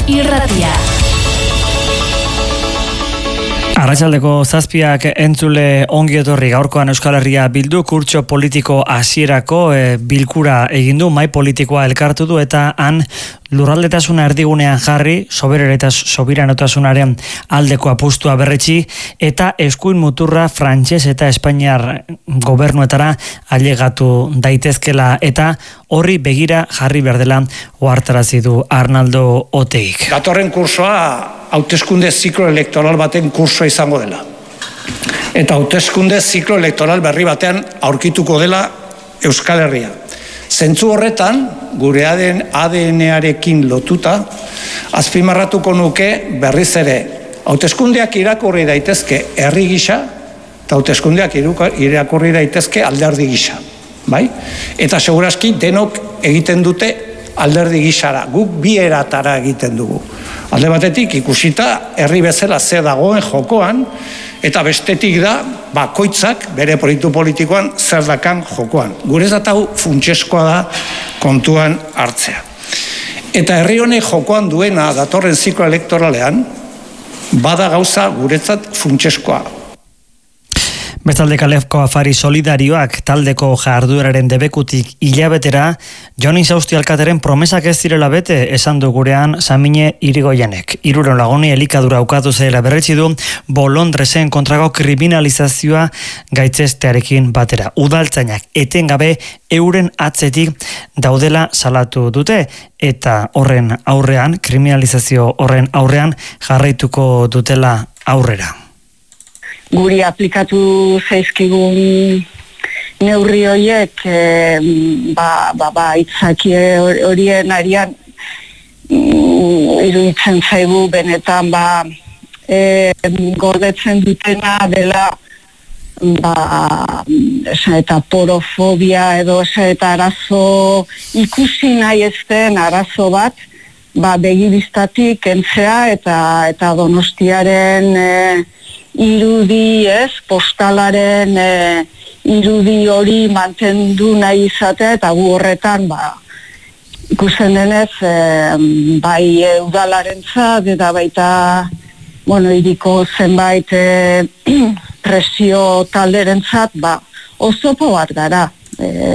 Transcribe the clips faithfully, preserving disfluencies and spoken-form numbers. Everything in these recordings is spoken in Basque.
Irratia. Arratsaldeko zazpiak entzule ongi etorri gaurkoan Euskal Herria Bildu kurtso politiko hasierako e, bilkura egin du, mai politikoa elkartu du eta han lurraldetasuna erdigunean jarri, soberanotasunaren aldeko apustua berretsi eta eskuin muturra frantses eta espainiar gobernuetara ailegatu daitezkela eta horri begira jarri behar dela ohartarazi du Arnaldo Otegik. Datorren kursoa hauteskunde ziklo elektoral baten kursoa izango dela. Eta hauteskunde ziklo elektoral berri batean aurkituko dela Euskal Herria. Zentzu horretan, gure A D N-arekin lotuta, azpimarratuko nuke berriz ere, hauteskundeak irakurri daitezke herri gisa, eta hauteskundeak irakurri daitezke alderdi gisa. Bai? Eta segurazki denok egiten dute alderdi gisara, guk bi eratara egiten dugu. Alde batetik ikusita herri bezala ze dagoen jokoan, eta bestetik da bakoitzak bere proiektu politikoan zer dakan jokoan. Guretzat hau funtseskoa da kontuan hartzea. Eta herri honek jokoan duena datorren ziklo elektoralean, bada gauza guretzat funtseskoa. Bestalde Kalefko Afari Solidarioak taldeko jardueraren debekutik hilabetera, Jon Insausti alkateren promesak ez direla bete esan du gurean Samine Irigoienek. Hirurehun laguni elikadura ukatu zela berretsi du Bolondresen kontrako kriminalizazioa gaitzestearekin batera. Udaltzainak etengabe euren atzetik daudela salatu dute eta horren aurrean, kriminalizazio horren aurrean jarraituko dutela aurrera. Guri aplikatu zaizkigun neurri horiek e, ba, ba, ba, itzaki horien arian mm, iruditzen zaigu benetan ba, e, gordetzen dutena dela ba, esa eta porofobia edo esa eta arazo ikusi nahi ezten arazo bat ba, begibistatik entzea eta, eta Donostiaren e, irudi ez, postalaren e, irudi hori mantendu nahi izatea eta gu horretan ba, ikusten denez e, bai e, udalarentzat eta baita bueno, iriko zenbait e, presio talderentzat ba, oztopo bat gara e,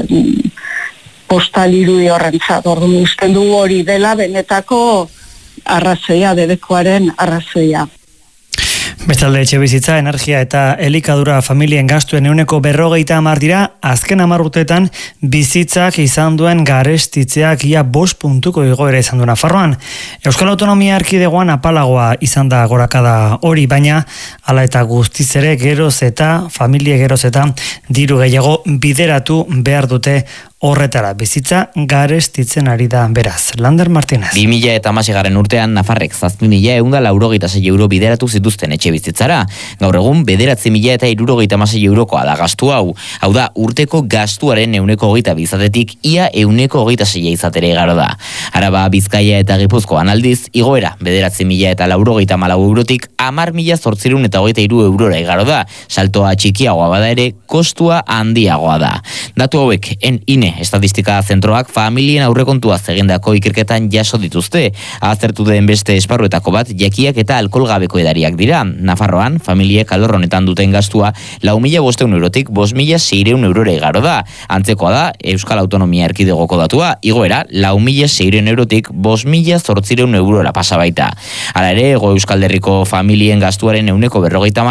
postal irudi horrentzat. Orduan usten dugu hori dela benetako arrazoia, debekoaren arrazoia. Bestalde etxebizitza, energia eta elikadura familien gastuen ehuneko berrogeita hamar dira, azken hamar urteetan bizitzak izan duen garestitzeak ia bost puntuko igoera izan du Nafarroan. Euskal Autonomia Erkidegoan apalagoa izan da gorakada hori, baina hala eta guztiz ere geroz eta familie geroz eta diru gehiago bideratu behar dute horretara. Bizitza garestitzen ari da beraz. Lander Martínez. bi mila hamaseigarren urtean Nafarrek zazpi mila ehun eta laurogeita sei euro bideratu zituzten etxe bizitzara. Gaur egun bederatzi mila eta hirurogeita hamasei eurokoa da gastu hau. Hau da urteko gastuaren ehuneko hogeita bi izatetik ia ehuneko hogeita sei izatere igaro da. Araba, Bizkaia eta Gipuzkoan aldiz igoera bederatzi mila eta laurogeita hamalau eurotik hamar mila zortziehun eta hogeita hiru eurora igaro da. Saltoa txikiagoa bada ere kostua handiagoa da. Datu hauek en ine Estatistika Zentroak familien aurrekontua egindako ikerketan jaso dituzte. Aztertu den beste esparruetako bat jakiak eta alkoholgabeko edariak dira. Nafarroan, familiek alor honetan duten gastua lau mila bostehun eurotik bost mila seiehun eurora igaro da. Antzekoa da Euskal Autonomia Erkidegoko datua, igoera lau mila seiehun eurotik bost mila zortziehun eurora pasa baita. Hala ere, Hego Euskal Herriko familien gastuaren ehuneko berrogeita